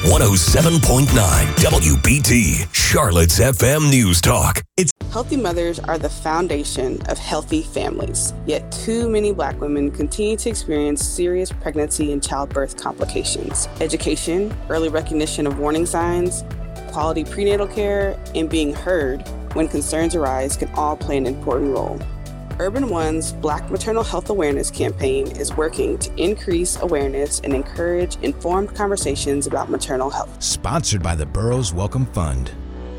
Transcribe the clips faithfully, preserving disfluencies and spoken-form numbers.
one oh seven point nine W B T, Charlotte's F M News Talk. It's Healthy mothers are the foundation of healthy families, yet too many Black women continue to experience serious pregnancy and childbirth complications. Education, early recognition of warning signs, quality prenatal care, and being heard when concerns arise can all play an important role. Urban One's Black Maternal Health Awareness campaign is working to increase awareness and encourage informed conversations about maternal health. Sponsored by the Burroughs Welcome Fund.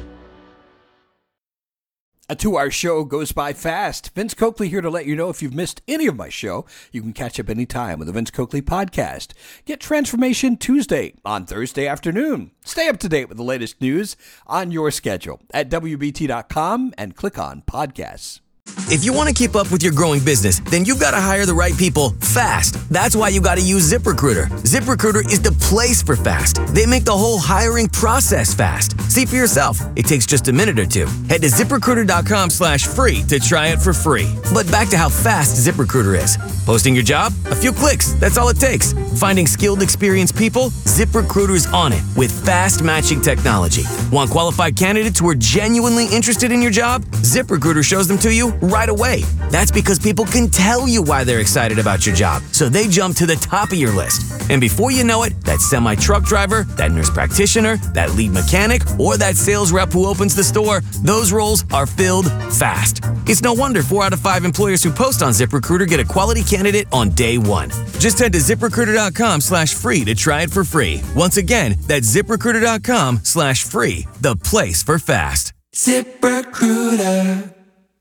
A two-hour show goes by fast. Vince Coakley here to let you know if you've missed any of my show, you can catch up anytime with the Vince Coakley Podcast. Get Transformation Tuesday on Thursday afternoon. Stay up to date with the latest news on your schedule at W B T dot com and click on Podcasts. If you want to keep up with your growing business, then you've got to hire the right people fast. That's why you got to use ZipRecruiter. ZipRecruiter is the place for fast. They make the whole hiring process fast. See for yourself. It takes just a minute or two. Head to ZipRecruiter.com slash free to try it for free. But back to how fast ZipRecruiter is. Posting your job? A few clicks. That's all it takes. Finding skilled, experienced people? ZipRecruiter's on it with fast matching technology. Want qualified candidates who are genuinely interested in your job? ZipRecruiter shows them to you right away. That's because people can tell you why they're excited about your job, so they jump to the top of your list. And before you know it, that semi-truck driver, that nurse practitioner, that lead mechanic, or that sales rep who opens the store, those roles are filled fast. It's no wonder four out of five employers who post on ZipRecruiter get a quality candidate on day one. Just head to ZipRecruiter.com slash free to try it for free. Once again, that's ZipRecruiter.com slash free, the place for fast. ZipRecruiter.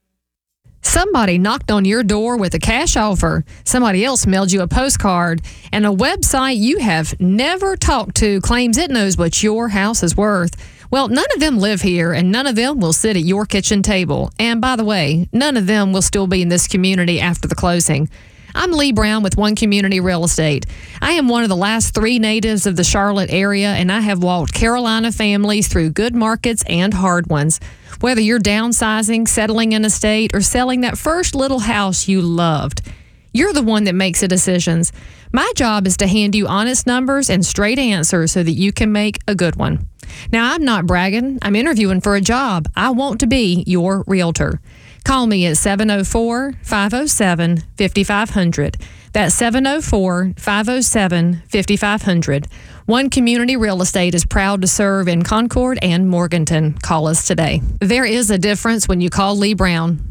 Somebody knocked on your door with a cash offer. Somebody else mailed you a postcard. And a website you have never talked to claims it knows what your house is worth. Well, none of them live here, and none of them will sit at your kitchen table. And by the way, none of them will still be in this community after the closing. I'm Lee Brown with One Community Real Estate. I am one of the last three natives of the Charlotte area, and I have walked Carolina families through good markets and hard ones. Whether you're downsizing, settling in a state, or selling that first little house you loved, you're the one that makes the decisions. My job is to hand you honest numbers and straight answers so that you can make a good one. Now, I'm not bragging. I'm interviewing for a job. I want to be your realtor. Call me at seven oh four, five oh seven, five five zero zero. That's seven oh four, five oh seven, five five zero zero. One Community Real Estate is proud to serve in Concord and Morganton. Call us today. There is a difference when you call Lee Brown.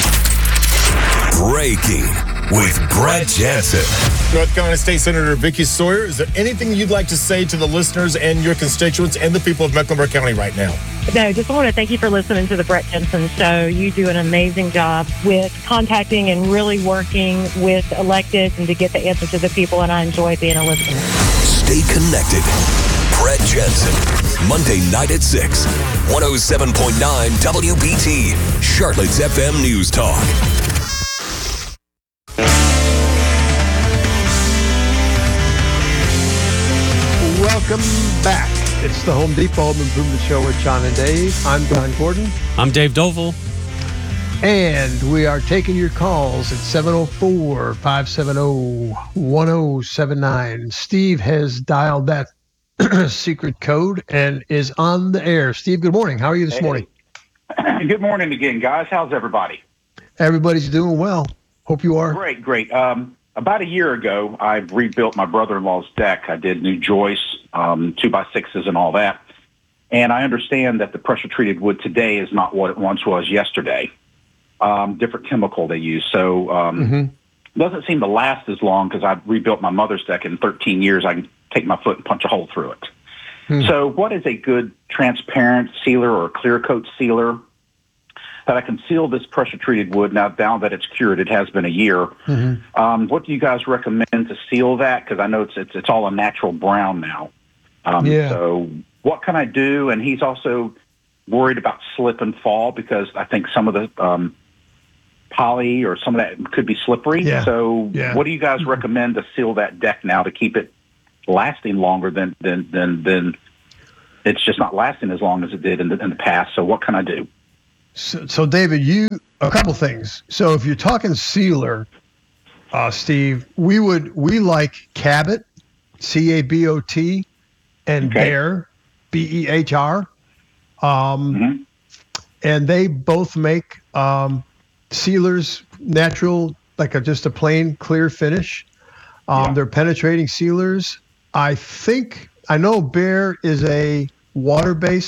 Breaking with Brett Jensen. North Carolina State Senator Vicky Sawyer, is there anything you'd like to say to the listeners and your constituents and the people of Mecklenburg County right now? No, just want to thank you for listening to the Brett Jensen Show. You do an amazing job with contacting and really working with electeds and to get the answer to the people, and I enjoy being a listener. Stay connected. Brett Jensen, Monday night at six, one oh seven point nine W B T, Charlotte's F M News Talk. Welcome back. It's the Home Depot Home Improvement Show with John and Dave. I'm John Gordon. I'm Dave Doval. And we are taking your calls at seven oh four, five seven oh, one oh seven nine. Steve has dialed that secret code and is on the air. Steve, good morning. How are you this hey. morning? Good morning again, guys. How's everybody? Everybody's doing well. Hope you are. Great, great. Um, about a year ago, I rebuilt my brother-in-law's deck. I did new joists, um, two by sixes and all that. And I understand that the pressure-treated wood today is not what it once was yesterday. Um, different chemical they use. So um, mm-hmm. it doesn't seem to last as long because I rebuilt my mother's deck in thirteen years. I can take my foot and punch a hole through it. Hmm. So what is a good transparent sealer or clear coat sealer that I can seal this pressure-treated wood now, now that it's cured? It has been a year. Mm-hmm. Um, what do you guys recommend to seal that? Because I know it's, it's it's all a natural brown now. Um, yeah. So what can I do? And he's also worried about slip and fall because I think some of the um, poly or some of that could be slippery. Yeah. So Yeah. what do you guys recommend to seal that deck now to keep it lasting longer than than than, than it's just not lasting as long as it did in the, in the past? So what can I do? So, so David, you a couple things. So if you're talking sealer, uh, Steve, we would we like Cabot, C A B O T. and Okay. Behr, B E H R. Um, Mhm. And they both make um, sealers, natural, like a, just a plain clear finish. Um, Yeah. They're penetrating sealers. I think, I know Behr is a water-based